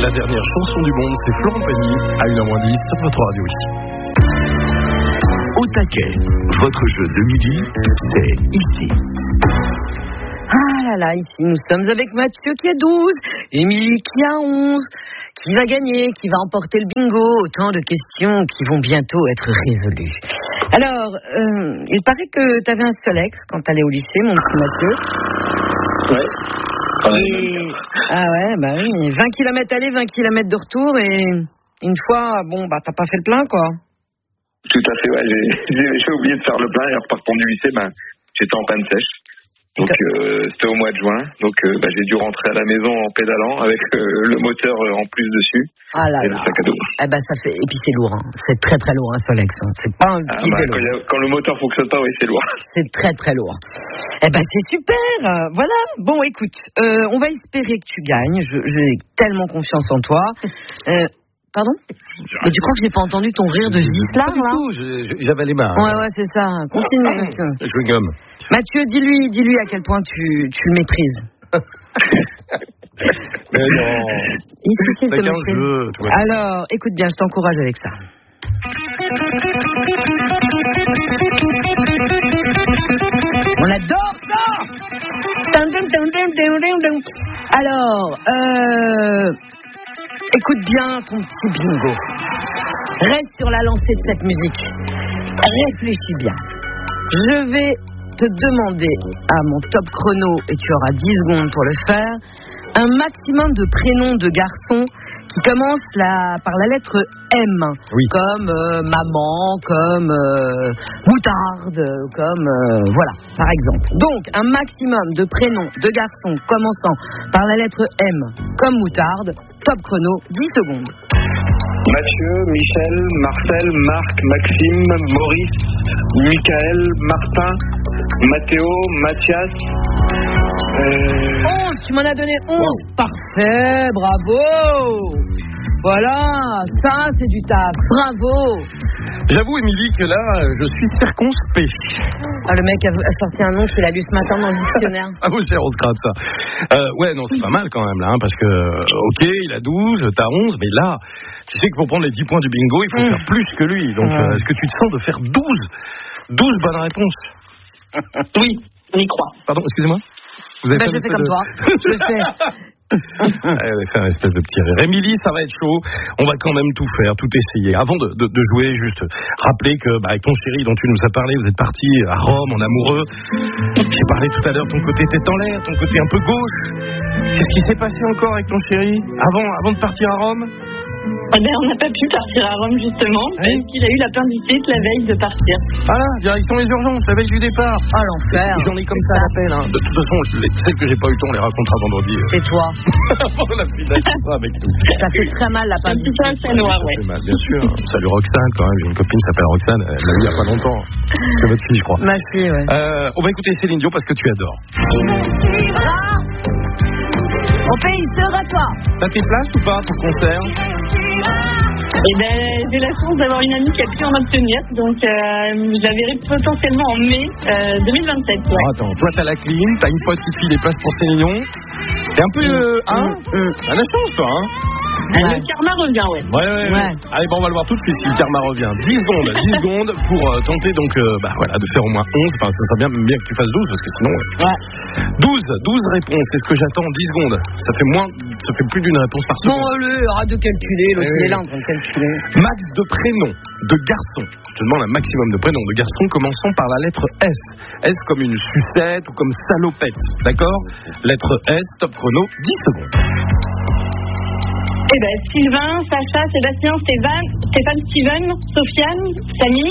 la dernière chanson du monde, c'est Florent Pagny à 1h10 sur votre radio ici. Au taquet, votre jeu de midi, c'est ici. Ah là là, ici nous sommes avec Mathieu qui a 12, Émilie qui a 11. Qui va gagner, qui va emporter le bingo? Autant de questions qui vont bientôt être résolues. Alors, il paraît que tu avais un seul ex quand tu allais au lycée, mon petit Mathieu. Ouais. Ah ouais, bah oui, 20 km aller, 20 km de retour, et une fois, t'as pas fait le plein, quoi. Tout à fait, ouais. J'ai oublié de faire le plein et en repartant du lycée, j'étais en panne sèche. Donc c'était au mois de juin, donc j'ai dû rentrer à la maison en pédalant avec le moteur en plus dessus. Ah là et le là. sac à dos. Ça fait, et puis c'est lourd, hein. C'est très très lourd un Solex, hein. C'est pas un petit vélo. Quand le moteur fonctionne pas, oui, c'est lourd. C'est très très lourd. C'est super. Voilà. Bon, écoute, on va espérer que tu gagnes. J'ai tellement confiance en toi. Pardon? Mais tu crois que j'ai pas entendu ton rire de Gisela, là? J'avais les mains. Ouais, c'est ça. Continue. Je me gomme. Mathieu, dis-lui à quel point tu le méprises. Mais non. Ici, s'il te C'est qu'un méprise. jeu, toi. Alors, écoute bien, je t'encourage avec ça. On adore ça! Alors, écoute bien ton petit bingo. Reste sur la lancée de cette musique. Réfléchis bien. Je vais te demander à mon top chrono, et tu auras 10 secondes pour le faire, un maximum de prénoms de garçons qui commencent par la lettre M. Oui. Comme maman, comme moutarde, comme voilà, par exemple. Donc, un maximum de prénoms de garçons commençant par la lettre M, comme moutarde. Top chrono, 10 secondes. Mathieu, Michel, Marcel, Marc, Maxime, Maurice, Michael, Martin, Mathéo, Mathias. 11, tu m'en as donné 11. Wow. Parfait, bravo. Voilà, ça c'est du taf. Bravo. J'avoue, Émilie, que là, je suis circonspect. Le mec a sorti un nom qu'il a lu ce matin dans le dictionnaire. Ah oui, c'est on se gratte ça. Ouais, non, c'est pas mal quand même, là, hein, parce que, ok, il a 12, t'as 11, mais là, tu sais que pour prendre les 10 points du bingo, il faut faire plus que lui. Donc, est-ce que tu te sens de faire 12 bonnes réponses? Oui, on y croit. Pardon, excusez-moi. Vous avez je fais comme toi. Je sais. Faire un espèce de petit rire. Émilie, ça va être chaud. On va quand même tout faire, tout essayer. Avant de jouer, juste rappeler que avec ton chéri dont tu nous as parlé, vous êtes parti à Rome en amoureux. J'ai parlé tout à l'heure, ton côté tête en l'air, ton côté un peu gauche. Qu'est-ce qui s'est passé encore avec ton chéri avant de partir à Rome? On n'a pas pu partir à Rome justement parce qu'il a eu l'appendicite la veille de partir. Voilà, direction les urgences, la veille du départ. Ah l'enfer. J'en ai comme ça à l'appel. Hein. De toute façon, celles que j'ai pas eu le temps, on les racontera vendredi. Et toi? On a pris ça avec nous. Ça fait très mal l'appendicite. Un petit peu noir, ouais. Ça fait mal, bien sûr. Salut Roxane quand même. J'ai une copine qui s'appelle Roxane. Elle l'a eu il y a pas longtemps. C'est votre fille, je crois. Ma fille, ouais. On va écouter Céline Dion parce que tu adores. Mon pays sera toi. T'as tes places ou pas pour le concert? J'ai la chance d'avoir une amie qui a pu en obtenir, donc je la verrai potentiellement en mai 2027. Ouais. Attends, toi t'as la clim, t'as une fois suffi les places pour Céline Dion. T'es un peu t'as la chance toi, hein? Le karma revient, ouais. Ouais. Allez, on va le voir tout de suite si le karma revient. 10 secondes pour tenter donc de faire au moins 11. Enfin, ça serait bien que tu fasses 12 parce que sinon. 12 réponses, c'est ce que j'attends en 10 secondes. Ça fait plus d'une réponse par seconde. Arrête de calculer, l'autre il est là en train de calculer. Max de prénoms de garçons. Je te demande un maximum de prénoms de garçons commençant par la lettre S. S comme une sucette ou comme salopette. D'accord? Lettre S, top chrono, 10 secondes. Sylvain, Sacha, Sébastien, Stéphane, Steven, Sofiane, Samy,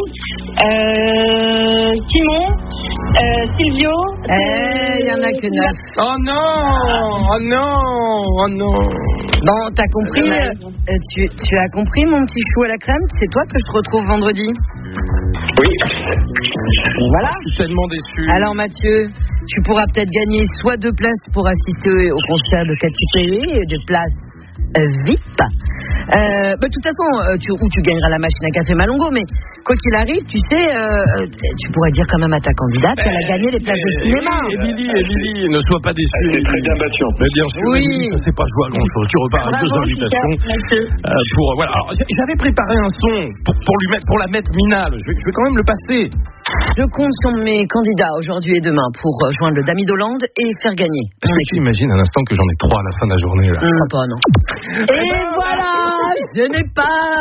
Simon, Silvio. Il y en a que 9. Oh non. Bon, t'as compris tu as compris mon petit chou à la crème? C'est toi que je te retrouve vendredi? Oui. Voilà. Je suis tellement déçu. Alors Mathieu, tu pourras peut-être gagner soit 2 places pour assister au concert de Katy Perry et des places VIP, De toute façon, tu gagneras la machine à café Malongo, mais quoi qu'il arrive, tu sais, tu pourrais dire quand même à ta candidate qu'elle a gagné les places de cinéma. Émilie, ne sois pas déçue. Elle s'est très bien battue. Mais bien sûr, Oui. Émilie, ça s'est pas joué à grand-chose. Tu repars avec 2 invitations. Voilà. Alors, j'avais préparé un son pour la mettre minale. Je vais quand même le passer. Je compte sur mes candidats aujourd'hui et demain pour joindre le Dami d'Hollande et faire gagner. Est-ce que tu imagines un instant que j'en ai 3 à la fin de la journée là? Pas non. Et voilà, je n'ai pas